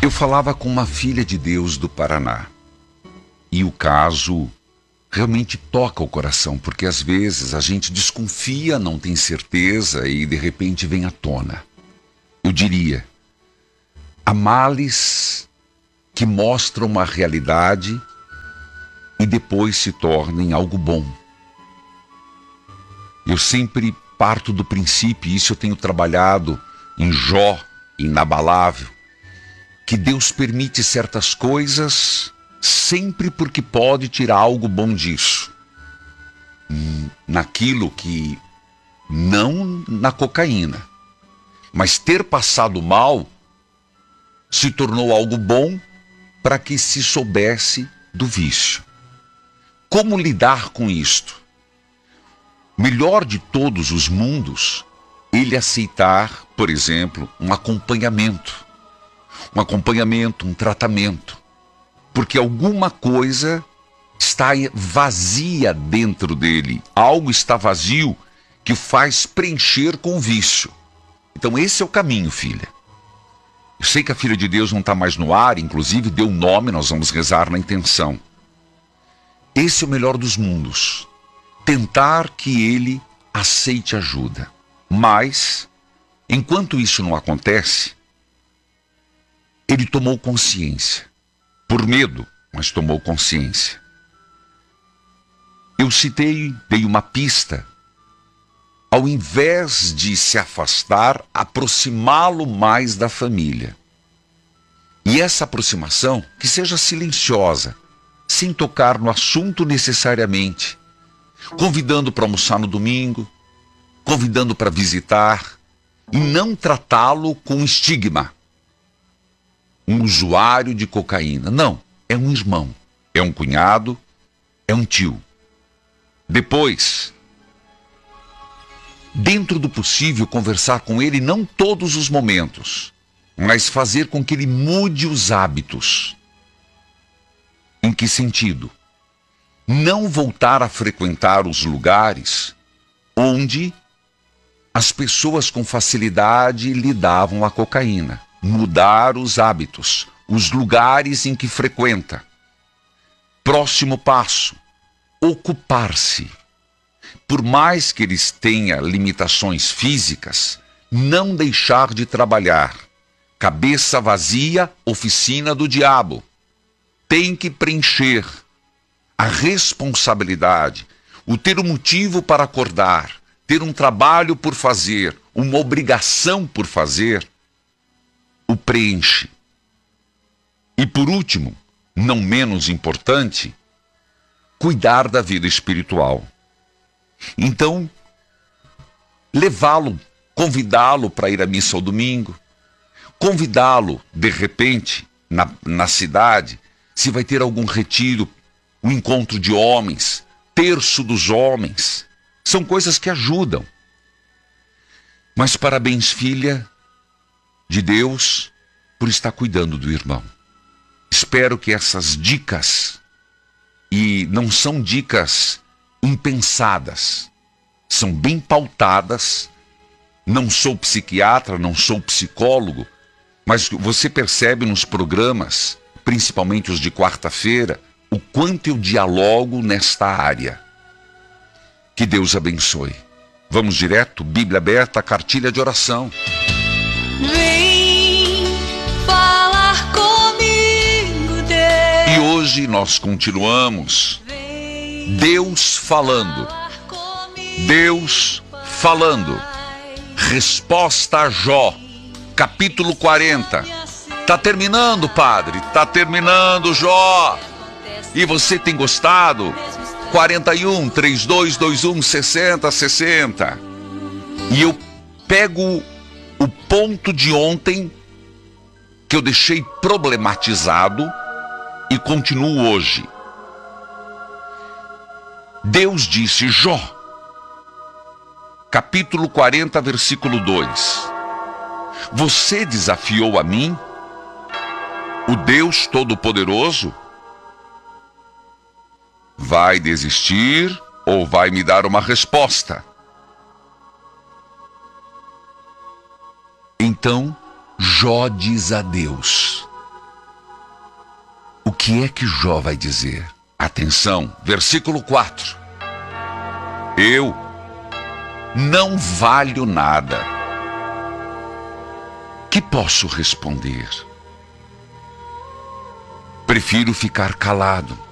Eu falava com uma filha de Deus do Paraná. E o caso realmente toca o coração, porque às vezes a gente desconfia, não tem certeza e de repente vem à tona. Eu diria, há males que mostram uma realidade e depois se tornem algo bom. Eu sempre parto do princípio, e isso eu tenho trabalhado em Jó, inabalável, que Deus permite certas coisas sempre porque pode tirar algo bom disso. Naquilo que, não na cocaína, mas ter passado mal se tornou algo bom para que se soubesse do vício. Como lidar com isto? Melhor de todos os mundos, ele aceitar, por exemplo, um acompanhamento, um tratamento, porque alguma coisa está vazia dentro dele, algo está vazio que faz preencher com o vício. Então esse é o caminho, filha. Eu sei que a filha de Deus não está mais no ar, inclusive deu nome, nós vamos rezar na intenção. Esse é o melhor dos mundos. Tentar que ele aceite ajuda. Mas, enquanto isso não acontece, ele tomou consciência. Por medo, mas tomou consciência. Eu dei uma pista. Ao invés de se afastar, aproximá-lo mais da família. E essa aproximação, que seja silenciosa, sem tocar no assunto necessariamente, convidando para almoçar no domingo, convidando para visitar, e não tratá-lo com estigma. Um usuário de cocaína. Não, é um irmão, é um cunhado, é um tio. Depois, dentro do possível, conversar com ele, não todos os momentos, mas fazer com que ele mude os hábitos. Em que sentido? Não voltar a frequentar os lugares onde as pessoas com facilidade lidavam a cocaína. Mudar os hábitos, os lugares em que frequenta. Próximo passo, ocupar-se. Por mais que eles tenham limitações físicas, não deixar de trabalhar. Cabeça vazia, oficina do diabo. Tem que preencher a responsabilidade, o ter um motivo para acordar, ter um trabalho por fazer, uma obrigação por fazer, o preenche. E por último, não menos importante, cuidar da vida espiritual. Então, levá-lo, convidá-lo para ir à missa ao domingo, convidá-lo, de repente, na cidade, se vai ter algum retiro, um encontro de homens, terço dos homens, são coisas que ajudam. Mas parabéns, filha de Deus, por estar cuidando do irmão. Espero que essas dicas, e não são dicas impensadas, são bem pautadas. Não sou psiquiatra, não sou psicólogo, mas você percebe nos programas, principalmente os de quarta-feira, o quanto eu dialogo nesta área. Que Deus abençoe. Vamos direto, Bíblia aberta, cartilha de oração. Vem falar comigo, Deus. E hoje nós continuamos. Deus falando. Deus falando. Resposta a Jó, capítulo 40. Tá terminando, padre. Tá terminando, Jó. E você tem gostado? 41 3221 6060. E eu pego o ponto de ontem que eu deixei problematizado e continuo hoje. Deus disse, Jó, capítulo 40, versículo 2: você desafiou a mim, o Deus Todo-Poderoso? Vai desistir ou vai me dar uma resposta? Então Jó diz a Deus: que é que Jó vai dizer? Atenção, versículo 4. Eu não valho nada. Que posso responder? Prefiro ficar calado.